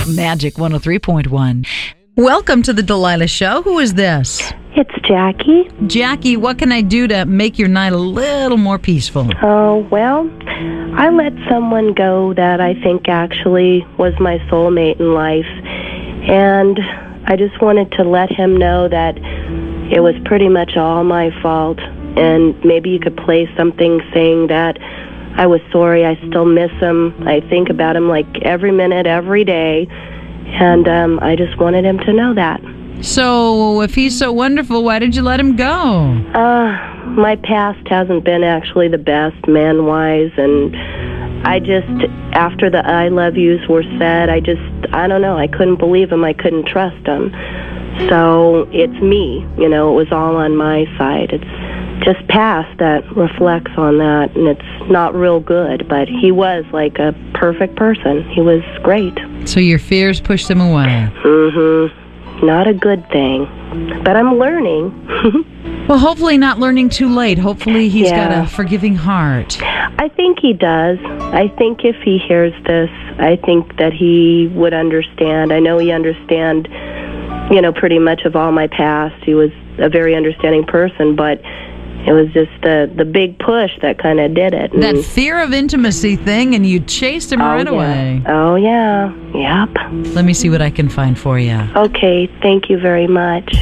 Magic 103.1. Welcome to the Delilah Show. Who is this? It's Jackie. Jackie, what can I do to make your night a little more peaceful? Oh, well, I let someone go that I think actually was my soulmate in life. And I just wanted to let him know that it was pretty much all my fault. And maybe you could play something saying that I was sorry, I still miss him. I think about him like every minute, every day. And I just wanted him to know that. So, if he's so wonderful, why did you let him go? My past hasn't been actually the best, man-wise, and I just, after the I love yous were said, I don't know, I couldn't believe him, I couldn't trust him. So, it's me, it was all on my side. It's just past that reflects on that, and it's not real good, but he was like a perfect person. He was great. So your fears pushed him away? Mm-hmm. Not a good thing. But I'm learning. Well, hopefully not learning too late. Hopefully he's got a forgiving heart. I think he does. I think if he hears this, I think that he would understand. I know he understands, pretty much of all my past. He was a very understanding person, but it was just the big push that kind of did it. That fear of intimacy thing, and you chased him right away. Oh, yeah. Yep. Let me see what I can find for you. Okay. Thank you very much.